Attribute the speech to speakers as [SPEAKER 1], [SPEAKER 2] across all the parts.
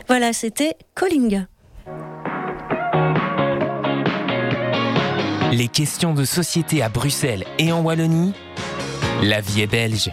[SPEAKER 1] Voilà, c'était Calling.
[SPEAKER 2] Les questions de société à Bruxelles et en Wallonie, la vie est belge.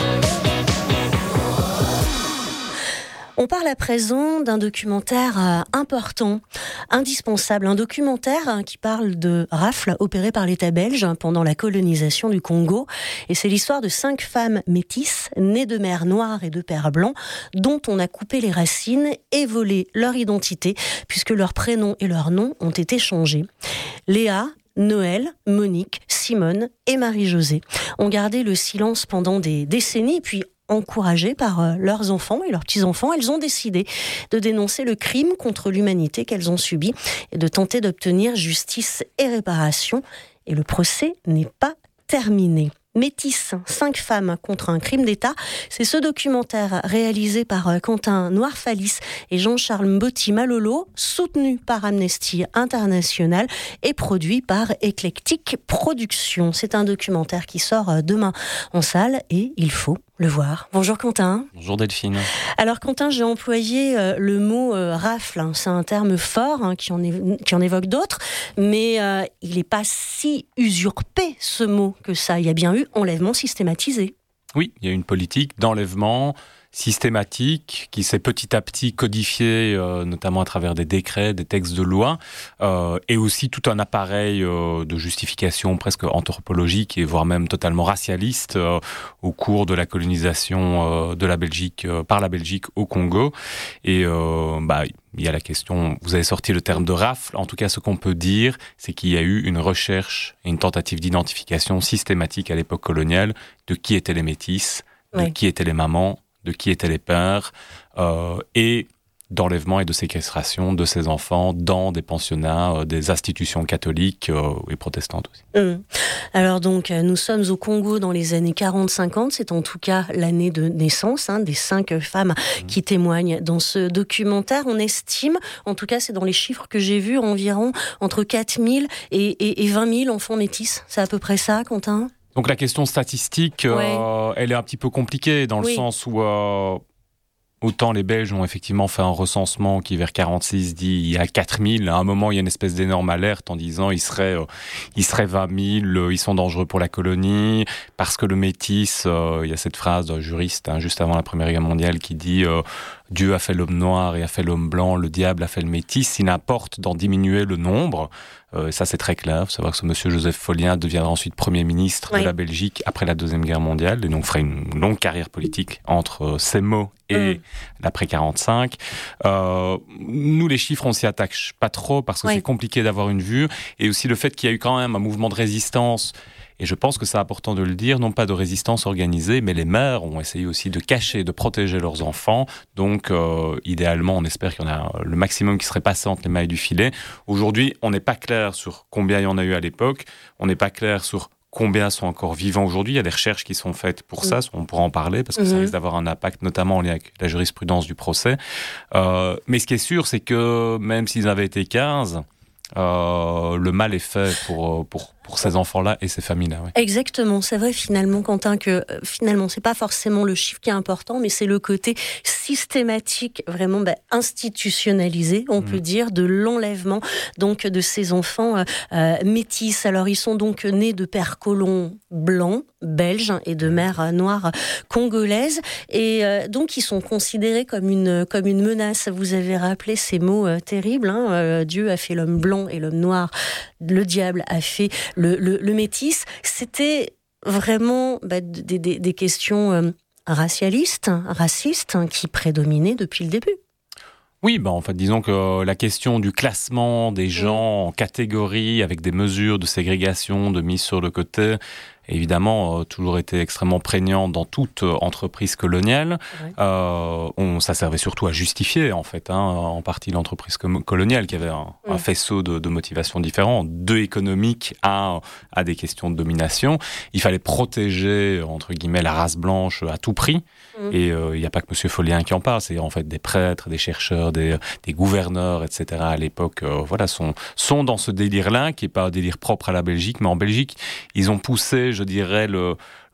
[SPEAKER 1] On parle à présent d'un documentaire important, indispensable, un documentaire qui parle de rafles opérées par l'État belge pendant la colonisation du Congo. Et c'est l'histoire de 5 femmes métisses, nées de mères noires et de pères blancs, dont on a coupé les racines et volé leur identité, puisque leurs prénoms et leurs noms ont été changés. Léa, Noël, Monique, Simone et Marie-Josée ont gardé le silence pendant des décennies, puis encouragées par leurs enfants et leurs petits-enfants, elles ont décidé de dénoncer le crime contre l'humanité qu'elles ont subi et de tenter d'obtenir justice et réparation. Et le procès n'est pas terminé. Métis, 5 femmes contre un crime d'État. C'est ce documentaire réalisé par Quentin Noirfalis et Jean-Charles Mbotti Malolo, soutenu par Amnesty International et produit par Eclectic Productions. C'est un documentaire qui sort demain en salle et il faut le voir. Bonjour Quentin.
[SPEAKER 3] Bonjour Delphine.
[SPEAKER 1] Alors Quentin, j'ai employé le mot rafle. C'est un terme fort qui en évoque d'autres, mais il n'est pas si usurpé ce mot que ça. Il y a bien eu enlèvement systématisé.
[SPEAKER 3] Oui, il y a une politique d'enlèvement systématique qui s'est petit à petit codifiée, notamment à travers des décrets, des textes de loi, et aussi tout un appareil de justification presque anthropologique et voire même totalement racialiste au cours de la colonisation de la Belgique par la Belgique au Congo. Et il y a la question, vous avez sorti le terme de rafle, en tout cas ce qu'on peut dire, c'est qu'il y a eu une recherche et une tentative d'identification systématique à l'époque coloniale de qui étaient les métis, de qui étaient les mamans, de qui étaient les pères, et d'enlèvement et de séquestration de ces enfants dans des pensionnats, des institutions catholiques et protestantes aussi.
[SPEAKER 1] Alors donc, nous sommes au Congo dans les années 40-50, c'est en tout cas l'année de naissance des 5 femmes qui témoignent dans ce documentaire. On estime, en tout cas c'est dans les chiffres que j'ai vus, environ entre 4 000 et 20 000 enfants métis. C'est à peu près ça, Quentin ?
[SPEAKER 3] Donc la question statistique, elle est un petit peu compliquée dans le sens où autant les Belges ont effectivement fait un recensement qui vers 46 dit il y a 4000. À un moment il y a une espèce d'énorme alerte en disant il serait 20 000, ils sont dangereux pour la colonie parce que le métis, il y a cette phrase d'un juriste juste avant la Première Guerre mondiale qui dit Dieu a fait l'homme noir et a fait l'homme blanc, le diable a fait le métis, il importe d'en diminuer le nombre. Ça c'est très clair, faut savoir que ce monsieur Joseph Follien deviendra ensuite Premier ministre de la Belgique après la Deuxième Guerre mondiale et donc fera une longue carrière politique entre ces mots et l'après 45. Nous les chiffres on s'y attache pas trop parce que c'est compliqué d'avoir une vue et aussi le fait qu'il y a eu quand même un mouvement de résistance. Et je pense que c'est important de le dire, non pas de résistance organisée, mais les mères ont essayé aussi de cacher, de protéger leurs enfants. Donc, idéalement, on espère qu'il y en a le maximum qui serait passé entre les mailles du filet. Aujourd'hui, on n'est pas clair sur combien il y en a eu à l'époque. On n'est pas clair sur combien sont encore vivants aujourd'hui. Il y a des recherches qui sont faites pour ça. On pourra en parler parce que ça risque d'avoir un impact, notamment en lien avec la jurisprudence du procès. Mais ce qui est sûr, c'est que même s'ils avaient été 15... le mal est fait pour ces enfants-là et ces familles-là. Oui.
[SPEAKER 1] Exactement, c'est vrai finalement, Quentin, que finalement c'est pas forcément le chiffre qui est important, mais c'est le côté systématique, vraiment institutionnalisé, on peut dire, de l'enlèvement donc de ces enfants métis. Alors ils sont donc nés de pères colons blancs, belges et de mères noires congolaises, et donc ils sont considérés comme une menace. Vous avez rappelé ces mots terribles, Dieu a fait l'homme blanc et l'homme noir, le diable a fait le métis. C'était vraiment des questions racistes qui prédominaient depuis le début.
[SPEAKER 3] Oui, en fait, disons que la question du classement des gens en catégories avec des mesures de ségrégation, de mise sur le côté, évidemment, toujours été extrêmement prégnante dans toute entreprise coloniale. Ça servait surtout à justifier, en fait, en partie l'entreprise coloniale, qui avait un faisceau de motivations différents, de économiques à des questions de domination. Il fallait protéger, entre guillemets, la race blanche à tout prix. Et il n'y a pas que M. Follien qui en parle, c'est en fait des prêtres, des chercheurs, des gouverneurs, etc. à l'époque, sont dans ce délire-là, qui n'est pas un délire propre à la Belgique, mais en Belgique, ils ont poussé, je dirais, le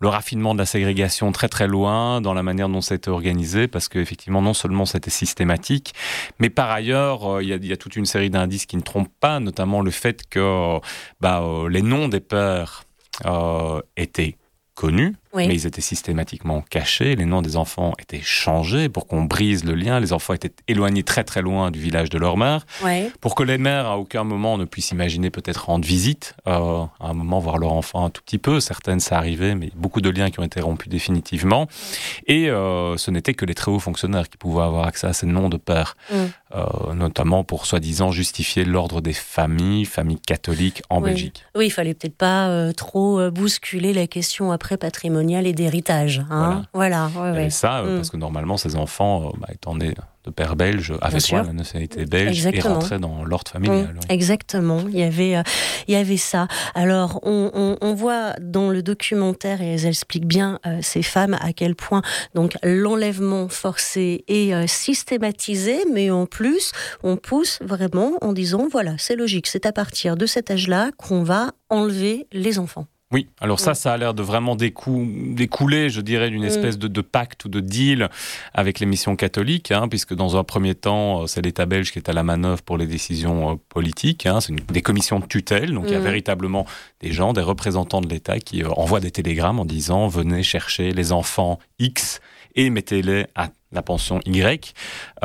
[SPEAKER 3] le raffinement de la ségrégation très très loin dans la manière dont c'était organisé, parce qu'effectivement, non seulement c'était systématique, mais par ailleurs, il y a toute une série d'indices qui ne trompent pas, notamment le fait que les noms des pères étaient connus, mais ils étaient systématiquement cachés. Les noms des enfants étaient changés pour qu'on brise le lien. Les enfants étaient éloignés très très loin du village de leur mère, pour que les mères à aucun moment ne puissent imaginer peut-être rendre visite, à un moment voir leur enfant un tout petit peu. Certaines, ça arrivait, mais beaucoup de liens qui ont été rompus définitivement. Et ce n'était que les très hauts fonctionnaires qui pouvaient avoir accès à ces noms de pères, notamment pour soi-disant justifier l'ordre des familles catholiques en Belgique.
[SPEAKER 1] Oui, il fallait peut-être pas trop bousculer la question après patrimoniale et d'héritage. Voilà.
[SPEAKER 3] Et ça, parce que normalement, ces enfants, étant nés de père belge, avaient droit à la nationalité belge et rentraient dans l'ordre familial.
[SPEAKER 1] Exactement, il y avait ça. Alors, on voit dans le documentaire, et elles expliquent bien, ces femmes, à quel point donc l'enlèvement forcé est systématisé, mais en plus, on pousse vraiment en disant, voilà, c'est logique, c'est à partir de cet âge-là qu'on va enlever les enfants.
[SPEAKER 3] Oui, alors ça a l'air de vraiment découler, je dirais, d'une espèce de pacte ou de deal avec les missions catholiques, puisque dans un premier temps, c'est l'État belge qui est à la manœuvre pour les décisions politiques. C'est des commissions de tutelle, donc il y a véritablement des gens, des représentants de l'État qui envoient des télégrammes en disant « Venez chercher les enfants X et mettez-les à la pension Y ».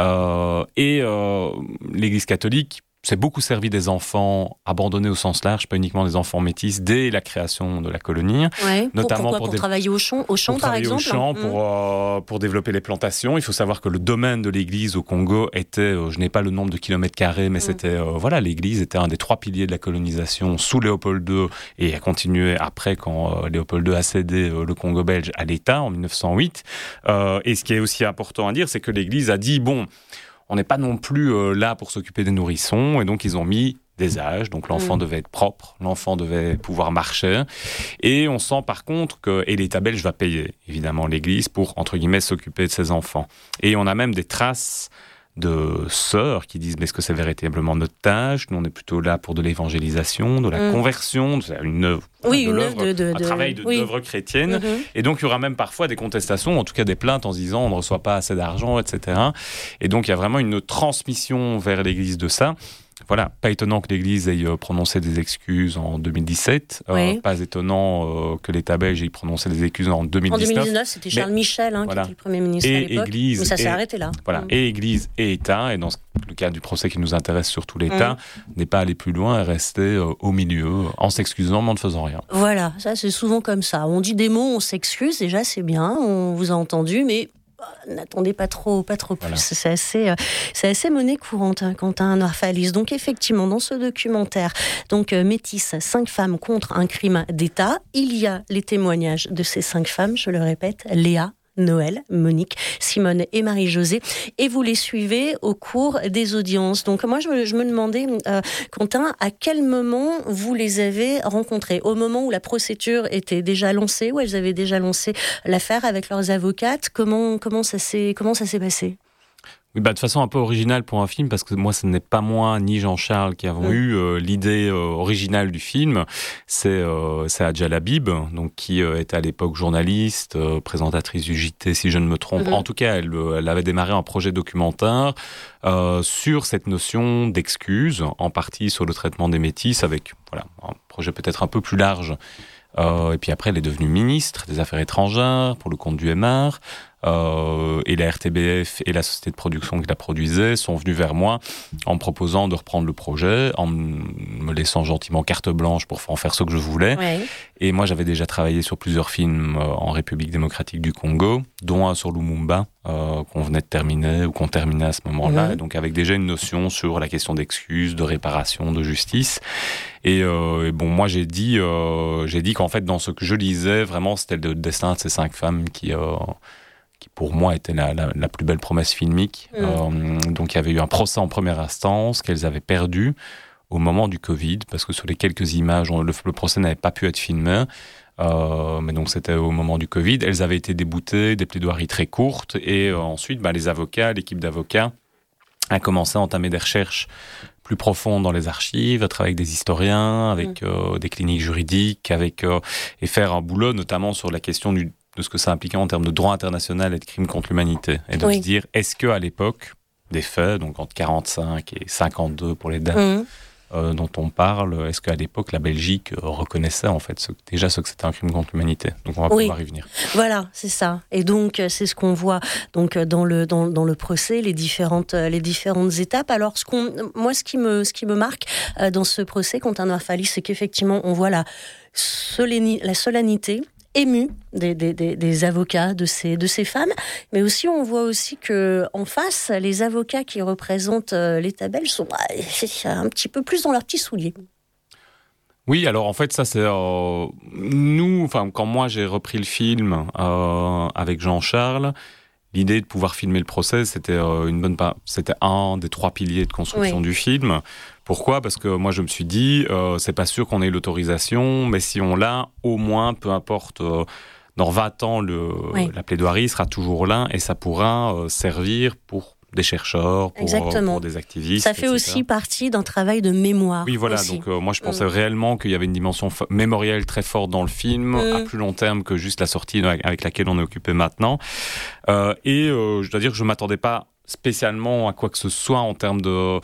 [SPEAKER 3] L'Église catholique s'est beaucoup servi des enfants abandonnés au sens large, pas uniquement des enfants métis, dès la création de la colonie.
[SPEAKER 1] Notamment pour travailler au champ, par exemple.
[SPEAKER 3] Pour développer les plantations. Il faut savoir que le domaine de l'église au Congo était, je n'ai pas le nombre de kilomètres carrés, mais c'était, l'église était un des 3 piliers de la colonisation sous Léopold II et a continué après quand Léopold II a cédé le Congo belge à l'État en 1908. Et ce qui est aussi important à dire, c'est que l'église a dit, on n'est pas non plus là pour s'occuper des nourrissons, et donc ils ont mis des âges, donc l'enfant devait être propre, l'enfant devait pouvoir marcher, et on sent par contre et l'État belge va payer évidemment l'Église pour, entre guillemets, s'occuper de ses enfants. Et on a même des traces de sœurs qui disent, mais est-ce que c'est véritablement notre tâche ? Nous, on est plutôt là pour de l'évangélisation, de la conversion, une œuvre, un travail d'œuvre chrétienne. Et donc, il y aura même parfois des contestations, en tout cas des plaintes en se disant, on ne reçoit pas assez d'argent, etc. Et donc, il y a vraiment une transmission vers l'Église de ça. Voilà, pas étonnant que l'Église ait prononcé des excuses en 2017. Pas étonnant que l'État belge ait prononcé des excuses en 2019.
[SPEAKER 1] En 2019, c'était Charles Michel qui était le Premier ministre à l'époque. Mais ça s'est arrêté là.
[SPEAKER 3] Et Église et État, et dans le cas du procès qui nous intéresse surtout l'État, n'est pas allé plus loin et resté au milieu, en s'excusant, mais en ne faisant rien.
[SPEAKER 1] Voilà, ça c'est souvent comme ça. On dit des mots, on s'excuse, déjà c'est bien, on vous a entendu, mais n'attendez pas trop plus. Voilà. C'est assez monnaie courante quand un orphalise. Donc effectivement, dans ce documentaire, Métis, 5 femmes contre un crime d'État, il y a les témoignages de ces 5 femmes, je le répète, Léa, Noël, Monique, Simone et Marie-Josée, et vous les suivez au cours des audiences. Donc moi, je me demandais, Quentin, à quel moment vous les avez rencontrées ? Au moment où la procédure était déjà lancée, où elles avaient déjà lancé l'affaire avec leurs avocates, comment ça s'est passé ?
[SPEAKER 3] Oui, de façon un peu originale pour un film, parce que moi, ce n'est pas moi ni Jean-Charles qui avons eu l'idée originale du film. C'est Adja Labib, donc qui était à l'époque journaliste, présentatrice du JT, si je ne me trompe. En tout cas, elle avait démarré un projet documentaire sur cette notion d'excuse, en partie sur le traitement des métis, avec un projet peut-être un peu plus large. Et puis après, elle est devenue ministre des Affaires étrangères pour le compte du MR. Et la RTBF et la société de production qui la produisait sont venus vers moi en me proposant de reprendre le projet, en me laissant gentiment carte blanche pour en faire ce que je voulais. Et moi, j'avais déjà travaillé sur plusieurs films en République démocratique du Congo, dont un sur Lumumba, qu'on venait de terminer, ou qu'on terminait à ce moment-là. Et donc avec déjà une notion sur la question d'excuses, de réparation, de justice. Et moi, j'ai dit qu'en fait, dans ce que je lisais, vraiment, c'était le destin de ces 5 femmes qui pour moi était la plus belle promesse filmique. Donc il y avait eu un procès en première instance qu'elles avaient perdu au moment du Covid, parce que sur les quelques images, le procès n'avait pas pu être filmé. Mais donc c'était au moment du Covid. Elles avaient été déboutées, des plaidoiries très courtes, et ensuite l'équipe d'avocats a commencé à entamer des recherches plus profondes dans les archives, à travailler avec des historiens, avec des cliniques juridiques, et faire un boulot notamment sur la question de ce que ça impliquait en termes de droit international et de crimes contre l'humanité. Et de se dire, est-ce qu'à l'époque des faits, donc entre 45 et 52 pour les dates dont on parle, est-ce qu'à l'époque la Belgique reconnaissait en fait déjà ce que c'était un crime contre l'humanité? Donc on va pouvoir y venir.
[SPEAKER 1] Voilà, c'est ça. Et donc c'est ce qu'on voit donc dans le procès, les différentes étapes. Alors ce qui me marque dans ce procès contre Anwar Falih, c'est qu'effectivement on voit la solennité ému des avocats de ces femmes, mais aussi on voit aussi que en face les avocats qui représentent l'État belge sont un petit peu plus dans leurs petits souliers.
[SPEAKER 3] Oui, alors en fait ça c'est quand moi j'ai repris le film avec Jean-Charles, l'idée de pouvoir filmer le procès, c'était c'était un des 3 piliers de construction du film. Pourquoi ? Parce que moi je me suis dit, c'est pas sûr qu'on ait l'autorisation, mais si on l'a, au moins, peu importe, dans 20 ans, la plaidoirie sera toujours là et ça pourra servir pour des chercheurs, pour des activistes.
[SPEAKER 1] Ça fait
[SPEAKER 3] etc.
[SPEAKER 1] aussi partie d'un travail de mémoire.
[SPEAKER 3] Oui, voilà.
[SPEAKER 1] Aussi.
[SPEAKER 3] Donc moi je pensais réellement qu'il y avait une dimension mémorielle très forte dans le film, à plus long terme que juste la sortie avec laquelle on est occupé maintenant. Je dois dire que je m'attendais pas spécialement à quoi que ce soit en termes de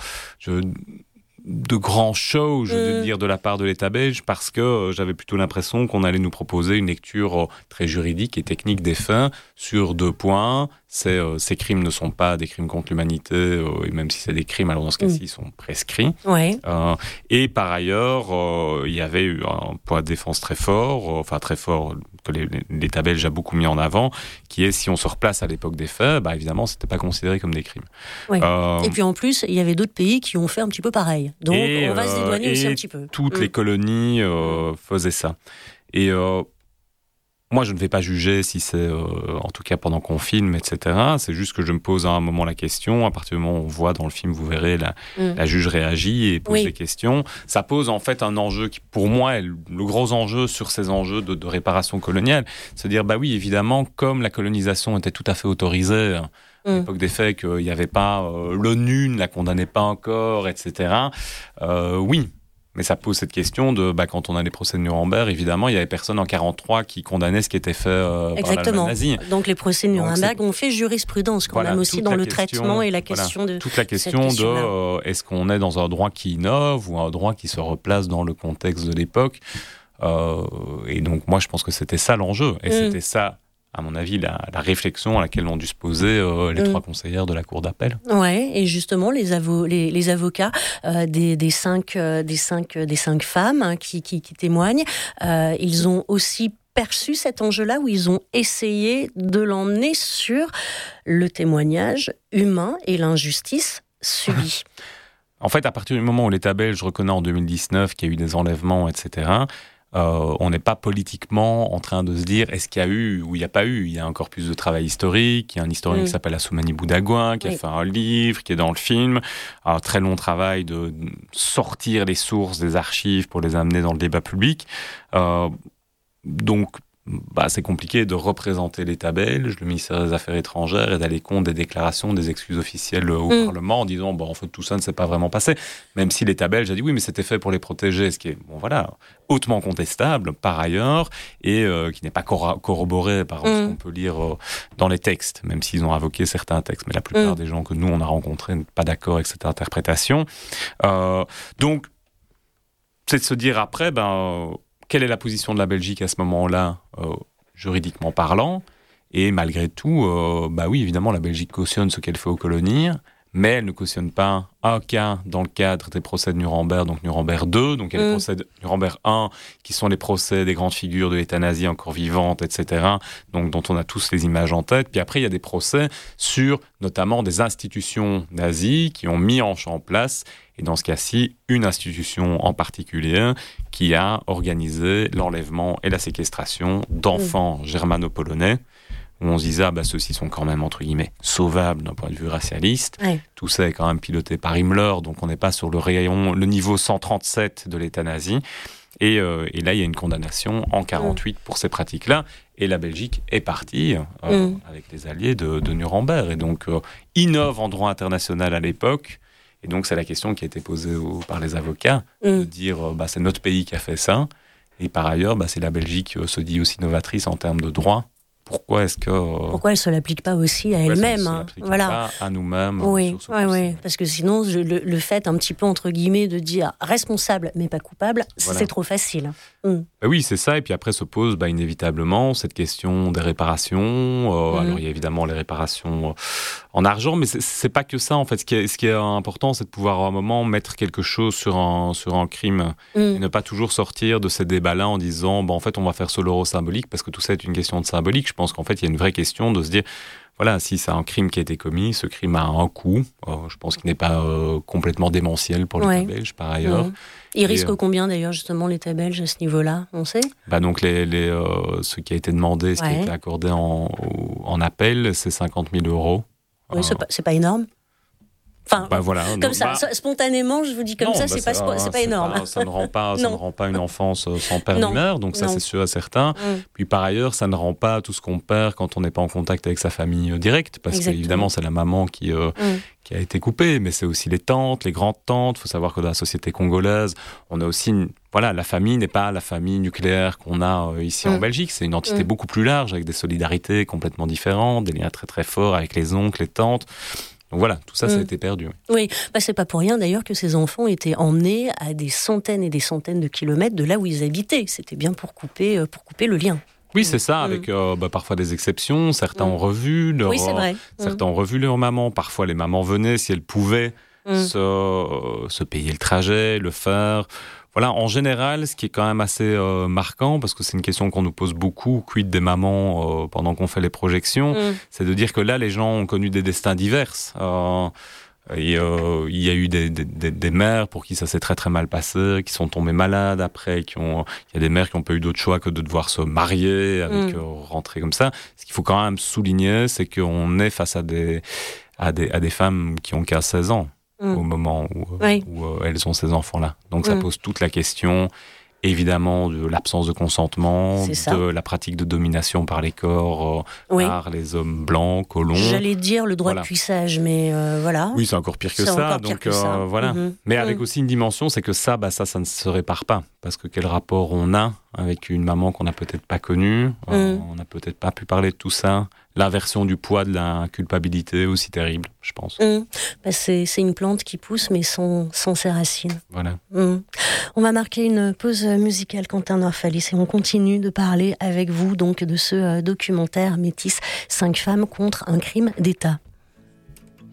[SPEAKER 3] grands shows, je veux dire, de la part de l'État belge, parce que j'avais plutôt l'impression qu'on allait nous proposer une lecture très juridique et technique des faits sur 2 points. Ces crimes ne sont pas des crimes contre l'humanité, et même si c'est des crimes, alors dans ce cas-ci, ils sont prescrits.
[SPEAKER 1] Ouais.
[SPEAKER 3] Et par ailleurs, il y avait eu un point de défense très fort, que l'État belge a beaucoup mis en avant, qui est si on se replace à l'époque des faits, évidemment, c'était pas considéré comme des crimes.
[SPEAKER 1] Oui. Et puis en plus, il y avait d'autres pays qui ont fait un petit peu pareil. Donc on va se dédouaner aussi un petit peu.
[SPEAKER 3] Toutes les colonies faisaient ça. Et moi, je ne vais pas juger si c'est, en tout cas pendant qu'on filme, etc. C'est juste que je me pose à un moment la question. À partir du moment où on voit dans le film, vous verrez, la juge réagit et pose des questions. Ça pose en fait un enjeu qui, pour moi, est le gros enjeu sur ces enjeux de réparation coloniale. Se dire, oui, évidemment, comme la colonisation était tout à fait autorisée, à l'époque des faits, qu'il n'y avait pas... l'ONU ne la condamnait pas encore, etc. Oui. Mais ça pose cette question de, quand on a les procès de Nuremberg, évidemment, il y avait personne en 1943 qui condamnait ce qui était fait par l'Allemagne nazie.
[SPEAKER 1] Donc les procès de Nuremberg ont fait jurisprudence quand même aussi dans le traitement et la question de...
[SPEAKER 3] Toute la question de est-ce qu'on est dans un droit qui innove ou un droit qui se replace dans le contexte de l'époque. Et donc moi, je pense que c'était ça l'enjeu. Et c'était ça, à mon avis, la réflexion à laquelle ont dû se poser les 3 conseillères de la Cour d'appel.
[SPEAKER 1] Ouais, et justement, les avocats des 5 femmes qui témoignent, ils ont aussi perçu cet enjeu-là où ils ont essayé de l'emmener sur le témoignage humain et l'injustice subie.
[SPEAKER 3] En fait, à partir du moment où l'État belge reconnaît en 2019 qu'il y a eu des enlèvements, etc., on n'est pas politiquement en train de se dire est-ce qu'il y a eu ou il n'y a pas eu. Il y a encore plus de travail historique. Il y a un historien qui s'appelle Assoumani Boudagouin qui a fait un livre, qui est dans le film. Un très long travail de sortir les sources des archives pour les amener dans le débat public. Donc, c'est compliqué de représenter l'État belge, le ministère des Affaires étrangères et d'aller compte des déclarations, des excuses officielles au Parlement en disant en fait tout ça ne s'est pas vraiment passé, même si l'État belge a dit oui mais c'était fait pour les protéger, ce qui est hautement contestable par ailleurs et qui n'est pas corroboré par ce qu'on peut lire dans les textes, même s'ils ont invoqué certains textes, mais la plupart des gens que nous on a rencontrés n'étaient pas d'accord avec cette interprétation. Donc c'est de se dire après quelle est la position de la Belgique à ce moment-là, juridiquement parlant ? Et malgré tout, oui, évidemment, la Belgique cautionne ce qu'elle fait aux colonies, mais elle ne cautionne pas un cas dans le cadre des procès de Nuremberg, donc Nuremberg 2, donc il y a les procès de Nuremberg 1, qui sont les procès des grandes figures de l'État nazi encore vivantes, etc., donc dont on a tous les images en tête. Puis après, il y a des procès sur notamment des institutions nazies qui ont mis en place, et dans ce cas-ci, une institution en particulier qui a organisé l'enlèvement et la séquestration d'enfants germano-polonais, où on se disait, ceux-ci sont quand même, entre guillemets, sauvables d'un point de vue racialiste. Ouais. Tout ça est quand même piloté par Himmler, donc on n'est pas sur le niveau 137 de l'État nazi. Et là, il y a une condamnation en 48 pour ces pratiques-là. Et la Belgique est partie avec les alliés de Nuremberg. Et donc, innove en droit international à l'époque. Et donc, c'est la question qui a été posée par les avocats, de dire c'est notre pays qui a fait ça. Et par ailleurs, c'est la Belgique se dit aussi novatrice en termes de droit. Pourquoi elle ne
[SPEAKER 1] se l'applique pas aussi à elle-même
[SPEAKER 3] pas à nous-mêmes.
[SPEAKER 1] Oui, parce que sinon, le fait un petit peu, entre guillemets, de dire responsable mais pas coupable, c'est trop facile.
[SPEAKER 3] Oui, c'est ça. Et puis après se pose inévitablement cette question des réparations. Alors il y a évidemment les réparations en argent, mais c'est pas que ça en fait. Ce qui est important, c'est de pouvoir à un moment mettre quelque chose sur un crime et ne pas toujours sortir de ces débats-là en disant en fait on va faire sur l'euro symbolique parce que tout ça est une question de symbolique. Je pense qu'en fait il y a une vraie question de se dire voilà, si c'est un crime qui a été commis, ce crime a un coût. Je pense qu'il n'est pas complètement démentiel pour l'État belge, par ailleurs.
[SPEAKER 1] Il risque combien, d'ailleurs, justement, l'État belge à ce niveau-là, on sait ?
[SPEAKER 3] Donc, ce qui a été demandé, ce qui a été accordé en appel, c'est 50 000 €.
[SPEAKER 1] Oui, c'est pas énorme. Enfin,
[SPEAKER 3] voilà,
[SPEAKER 1] spontanément, je vous dis comme ça, c'est pas énorme.
[SPEAKER 3] Ça ne rend pas une enfance sans père ni mère, donc ça c'est sûr et certain. Puis par ailleurs, ça ne rend pas tout ce qu'on perd quand on n'est pas en contact avec sa famille directe, parce qu'évidemment c'est la maman qui a été coupée, mais c'est aussi les tantes, les grandes-tantes. Il faut savoir que dans la société congolaise, on a aussi la famille n'est pas la famille nucléaire qu'on a ici en Belgique. C'est une entité beaucoup plus large, avec des solidarités complètement différentes, des liens très très forts avec les oncles, les tantes. Donc voilà, tout ça, ça a été perdu.
[SPEAKER 1] Oui, c'est pas pour rien d'ailleurs que ces enfants étaient emmenés à des centaines et des centaines de kilomètres de là où ils habitaient. C'était bien pour couper le lien.
[SPEAKER 3] Oui, c'est ça, avec parfois des exceptions. Certains ont revu certains ont revu leur maman. Parfois, les mamans venaient, si elles pouvaient, se payer le trajet, le faire. Voilà, en général, ce qui est quand même assez marquant, parce que c'est une question qu'on nous pose beaucoup, quid des mamans pendant qu'on fait les projections, c'est de dire que là, les gens ont connu des destins divers. Il y a eu des mères pour qui ça s'est très très mal passé, qui sont tombées malades après, il y a des mères qui n'ont pas eu d'autre choix que de devoir se marier, avec rentrer comme ça. Ce qu'il faut quand même souligner, c'est qu'on est face à des femmes qui ont qu'à 16 ans. Au moment où elles ont ces enfants-là. Donc ça pose toute la question, évidemment, de l'absence de consentement, de la pratique de domination par les corps, par les hommes blancs, colons.
[SPEAKER 1] J'allais dire le droit de cuissage, mais voilà.
[SPEAKER 3] Oui, c'est encore pire que ça. Voilà. Mais avec aussi une dimension, c'est que ça ne se répare pas. Parce que quel rapport on a avec une maman qu'on n'a peut-être pas connue, on n'a peut-être pas pu parler de tout ça. L'inversion du poids de la culpabilité aussi terrible, je pense.
[SPEAKER 1] C'est une plante qui pousse, mais sans ses racines.
[SPEAKER 3] Voilà.
[SPEAKER 1] On va marquer une pause musicale, Quentin Noirfalis, et on continue de parler avec vous donc de ce documentaire Métis, 5 femmes contre un crime d'État.